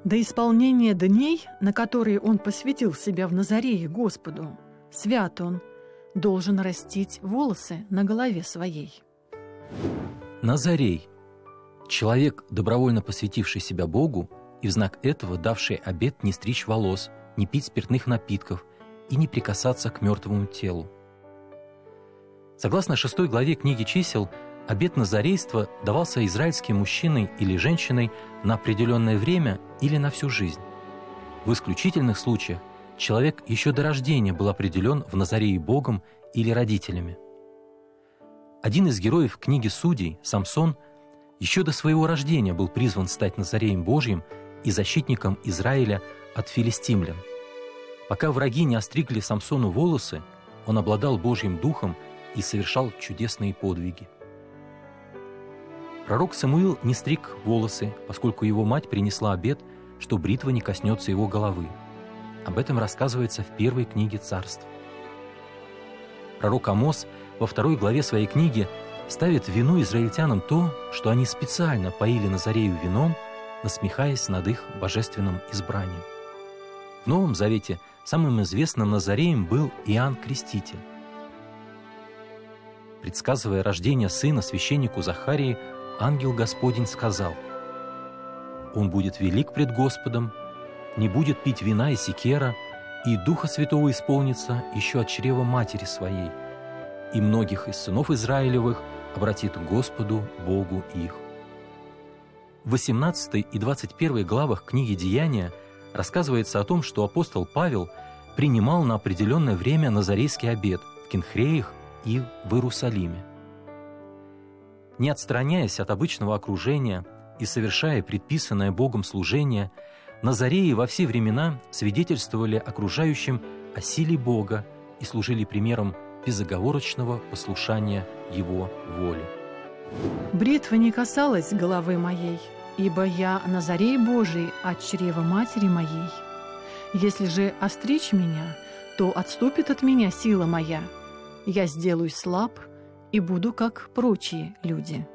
До исполнения дней, на которые он посвятил себя в Назарее Господу, свят он, должен растить волосы на голове своей. Назарей – человек, добровольно посвятивший себя Богу и в знак этого давший обет не стричь волос, не пить спиртных напитков и не прикасаться к мертвому телу. Согласно 6 главе книги «Чисел», обет назарейства давался израильским мужчиной или женщиной на определенное время или на всю жизнь. В исключительных случаях человек еще до рождения был определен в Назарее Богом или родителями. Один из героев книги «Судей», Самсон, еще до своего рождения был призван стать Назареем Божьим и защитником Израиля от филистимлян. Пока враги не остригли Самсону волосы, он обладал Божьим духом и совершал чудесные подвиги. Пророк Самуил не стриг волосы, поскольку его мать принесла обет, что бритва не коснется его головы. Об этом рассказывается в первой книге Царств. Пророк Амос во 2 главе своей книги ставит в вину израильтянам то, что они специально поили Назарею вином, насмехаясь над их божественным избранием. В Новом Завете самым известным Назареем был Иоанн Креститель. Предсказывая рождение сына священнику Захарии, ангел Господень сказал: «Он будет велик пред Господом, не будет пить вина и секера, и Духа Святого исполнится еще от чрева матери своей, и многих из сынов Израилевых обратит к Господу Богу их». В 18 и 21 главах книги «Деяния» рассказывается о том, что апостол Павел принимал на определенное время назарейский обет в Кенхреях и в Иерусалиме. Не отстраняясь от обычного окружения и совершая предписанное Богом служение, назареи во все времена свидетельствовали окружающим о силе Бога и служили примером безоговорочного послушания Его воле. «Бритва не касалась головы моей, ибо я Назарей Божий от чрева матери моей. Если же остричь меня, то отступит от меня сила моя. Я сделаюсь слаб и буду, как прочие люди».